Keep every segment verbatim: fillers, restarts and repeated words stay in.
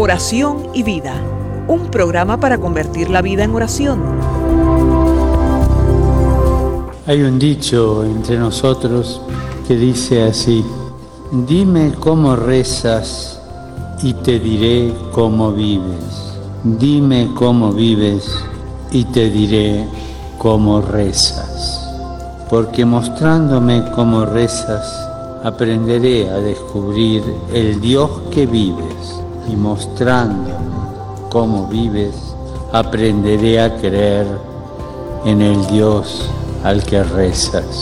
Oración y Vida, un programa para convertir la vida en oración. Hay un dicho entre nosotros que dice así: dime cómo rezas y te diré cómo vives. Dime cómo vives y te diré cómo rezas. Porque mostrándome cómo rezas, aprenderé a descubrir el Dios que vives, y mostrándome cómo vives, aprenderé a creer en el Dios al que rezas.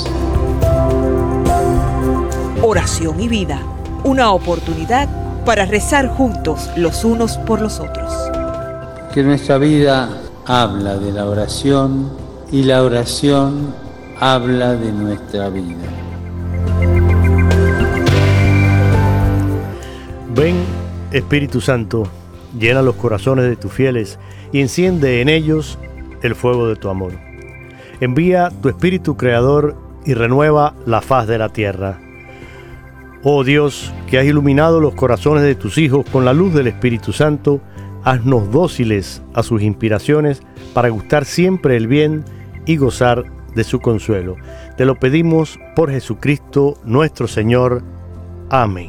Oración y Vida, una oportunidad para rezar juntos los unos por los otros. Que nuestra vida habla de la oración y la oración habla de nuestra vida. Ven, Espíritu Santo, llena los corazones de tus fieles y enciende en ellos el fuego de tu amor. Envía tu Espíritu Creador y renueva la faz de la tierra. Oh Dios, que has iluminado los corazones de tus hijos con la luz del Espíritu Santo, haznos dóciles a sus inspiraciones para gustar siempre el bien y gozar de su consuelo. Te lo pedimos por Jesucristo nuestro Señor. Amén.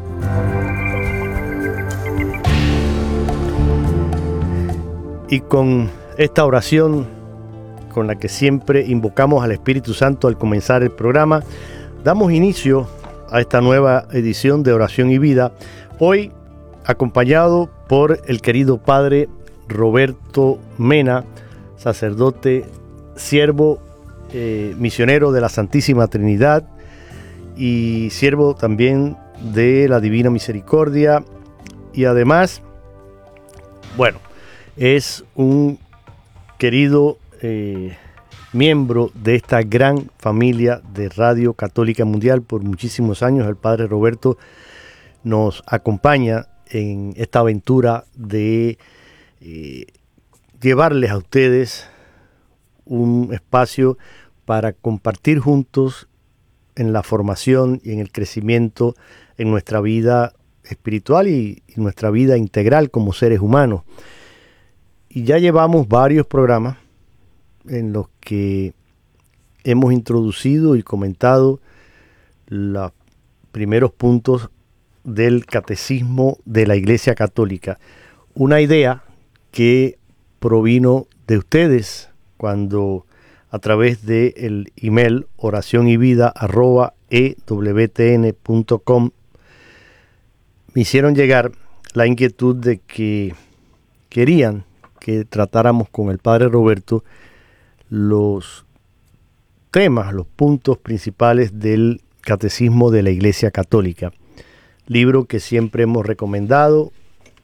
Y con esta oración con la que siempre invocamos al Espíritu Santo al comenzar el programa, damos inicio a esta nueva edición de Oración y Vida, hoy acompañado por el querido Padre Roberto Mena, sacerdote, siervo, eh, misionero de la Santísima Trinidad y siervo también de la Divina Misericordia, y además, bueno, es un querido eh, miembro de esta gran familia de Radio Católica Mundial por muchísimos años. El Padre Roberto nos acompaña en esta aventura de eh, llevarles a ustedes un espacio para compartir juntos en la formación y en el crecimiento en nuestra vida espiritual y, y nuestra vida integral como seres humanos. Y ya llevamos varios programas en los que hemos introducido y comentado los primeros puntos del Catecismo de la Iglesia Católica. Una idea que provino de ustedes cuando a través del email oración y vida arroba e w t n punto com me hicieron llegar la inquietud de que querían que tratáramos con el Padre Roberto los temas, los puntos principales del Catecismo de la Iglesia Católica, libro que siempre hemos recomendado,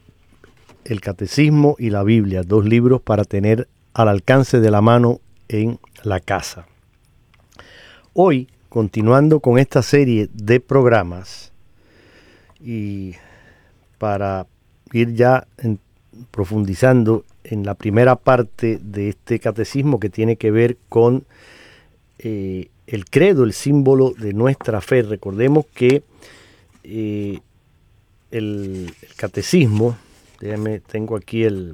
el Catecismo y la Biblia, dos libros para tener al alcance de la mano en la casa. Hoy, continuando con esta serie de programas y para ir ya en, profundizando en la primera parte de este catecismo que tiene que ver con eh, el credo, el símbolo de nuestra fe. Recordemos que eh, el, el catecismo, déjame, tengo aquí el,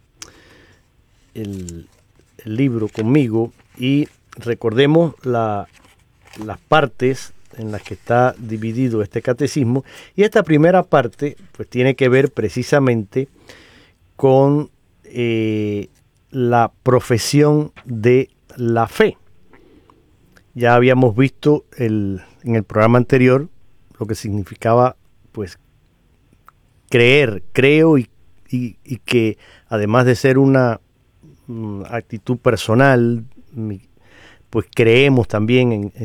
el, el libro conmigo, y recordemos la, las partes en las que está dividido este catecismo, y esta primera parte pues tiene que ver precisamente con eh, la profesión de la fe. Ya habíamos visto el, en el programa anterior lo que significaba pues creer, creo y, y, y que además de ser una um, actitud personal, pues creemos también en,